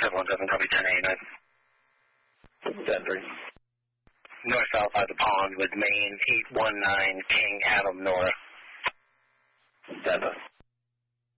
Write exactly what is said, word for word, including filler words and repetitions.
seven one seven, copy ten eighty-nine. Denver. North-south by the pond with Maine eight one nine, King Adam Nora. Denver.